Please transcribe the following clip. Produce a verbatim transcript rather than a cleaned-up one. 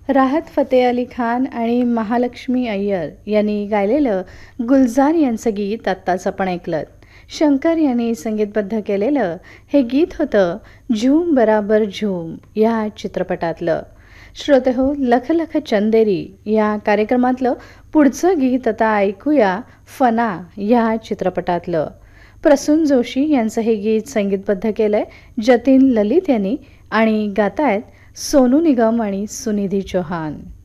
राहत फतेह अली खान आणि महालक्ष्मी अय्यर यांनी गायलेलं गुलजार यांचं गीत आत्ताच आपण ऐकलं. शंकर यांनी संगीतबद्ध केलेलं हे गीत होतं झूम बराबर झूम या चित्रपटातलं. श्रोते हो, लख लख चंदेरी या कार्यक्रमातलं पुढचं गीत आता ऐकूया फना या चित्रपटातलं. प्रसून जोशी यांचं हे गीत संगीतबद्ध केलंय जतीन ललित यांनी आणि गातायत सोनू निगम आणि सुनिधी चौहान.